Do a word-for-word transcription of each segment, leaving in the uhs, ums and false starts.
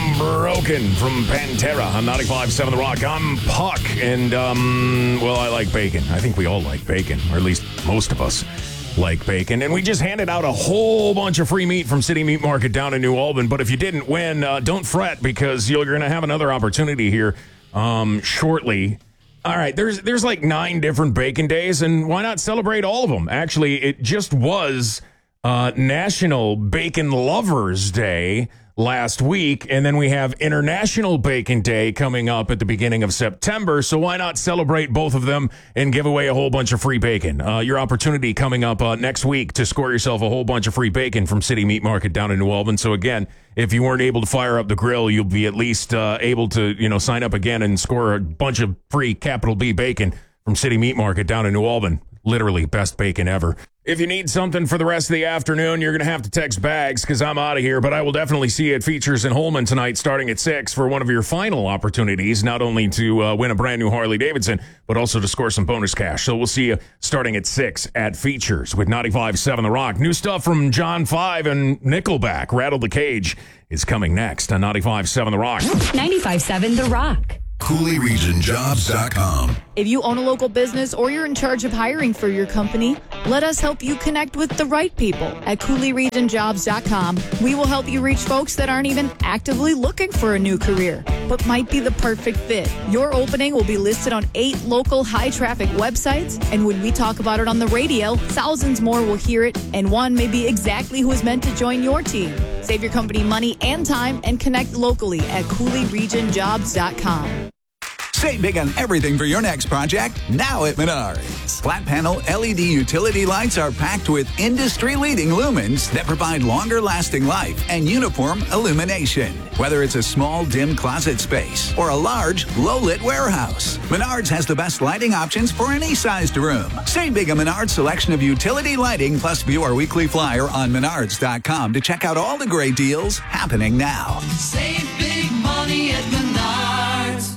Broken from Pantera on ninety-five point seven The Rock. I'm Puck, and, um, well, I like bacon. I think we all like bacon, or at least most of us like bacon. And we just handed out a whole bunch of free meat from City Meat Market down in New Albany. But if you didn't win, uh, don't fret, because you're going to have another opportunity here um, shortly. All right, there's there's like nine different bacon days, and why not celebrate all of them? Actually, it just was uh, National Bacon Lovers Day last week, and then we have International Bacon Day coming up at the beginning of September, so why not celebrate both of them and give away a whole bunch of free bacon? Uh, your opportunity coming up uh, next week to score yourself a whole bunch of free bacon from City Meat Market down in New Albany. So again, if you weren't able to fire up the grill, you'll be at least uh, able to, you know, sign up again and score a bunch of free capital B bacon from City Meat Market down in New Albany. Literally best bacon ever. If you need something for the rest of the afternoon, you're going to have to text bags, because I'm out of here, but I will definitely see you at Features in Holman tonight starting at six for one of your final opportunities, not only to uh, win a brand new Harley-Davidson, but also to score some bonus cash. So we'll see you starting at six at Features with ninety-five point seven The Rock. New stuff from John five and Nickelback, Rattle the Cage, is coming next on ninety-five point seven The Rock. ninety-five point seven The Rock. Cooley Region Jobs dot com. If you own a local business or you're in charge of hiring for your company, let us help you connect with the right people at Cooley Region Jobs dot com. We will help you reach folks that aren't even actively looking for a new career, but might be the perfect fit. Your opening will be listed on eight local high-traffic websites, and when we talk about it on the radio, thousands more will hear it, and one may be exactly who is meant to join your team. Save your company money and time and connect locally at Cooley Region Jobs dot com. Save big on everything for your next project now at Menards. Flat panel L E D utility lights are packed with industry-leading lumens that provide longer lasting life and uniform illumination. Whether it's a small, dim closet space or a large, low-lit warehouse, Menards has the best lighting options for any sized room. Save big on Menards' selection of utility lighting, plus view our weekly flyer on Menards dot com to check out all the great deals happening now. Save big money at Menards.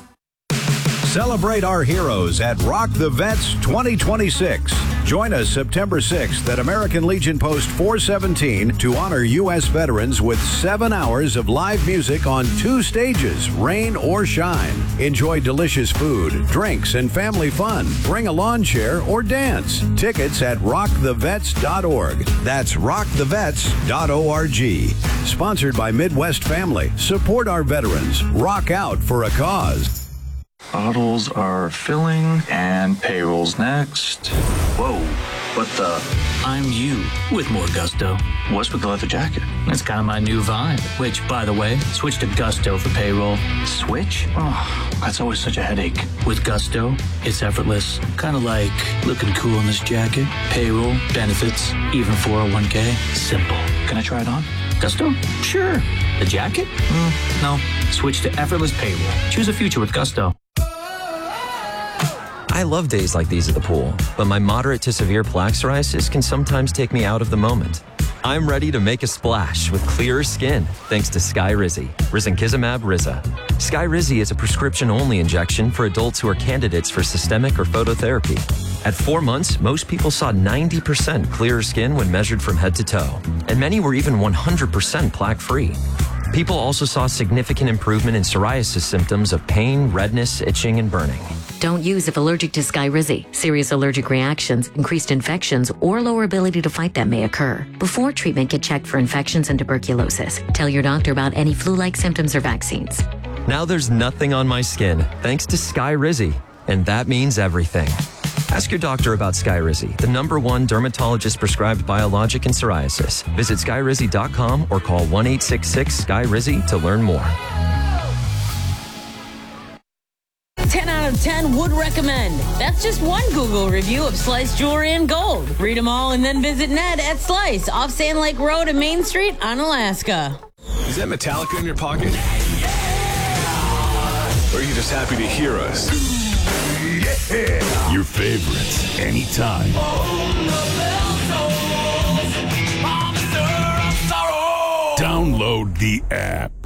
Celebrate our heroes at Rock the Vets twenty twenty-six. Join us September sixth at American Legion Post four seventeen to honor U S veterans with seven hours of live music on two stages, rain or shine. Enjoy delicious food, drinks, and family fun. Bring a lawn chair or dance. Tickets at rock the vets dot org. That's rock the vets dot org. Sponsored by Midwest Family. Support our veterans. Rock out for a cause. Bottles are filling, and payroll's next. Whoa, what the? I'm you with more gusto. What's with the leather jacket? That's kind of my new vibe. Which, by the way, switch to Gusto for payroll. Switch? Oh, that's always such a headache. With Gusto, it's effortless. Kind of like looking cool in this jacket. Payroll, benefits, even four oh one k. Simple. Can I try it on? Gusto? Sure. The jacket? Mm, no. Switch to effortless payroll. Choose a future with Gusto. I love days like these at the pool, but my moderate to severe plaque psoriasis can sometimes take me out of the moment. I'm ready to make a splash with clearer skin thanks to Skyrizi, Risankizumab Riza. Skyrizi is a prescription-only injection for adults who are candidates for systemic or phototherapy. At four months, most people saw ninety percent clearer skin when measured from head to toe, and many were even one hundred percent plaque-free. People also saw significant improvement in psoriasis symptoms of pain, redness, itching, and burning. Don't use if allergic to Skyrizi. Serious allergic reactions, increased infections, or lower ability to fight them may occur. Before treatment, get checked for infections and tuberculosis. Tell your doctor about any flu-like symptoms or vaccines. Now there's nothing on my skin thanks to Skyrizi, and that means everything. Ask your doctor about Skyrizi, the number one dermatologist-prescribed biologic in psoriasis. Visit Skyrizi dot com or call one eight six six Sky Rizi to learn more. ten out of ten would recommend. That's just one Google review of Slice Jewelry and Gold. Read them all and then visit Ned at Slice off Sand Lake Road and Main Street on Alaska. Is that Metallica in your pocket? Or are you just happy to hear us? Yeah. Your favorites, anytime. Download the app.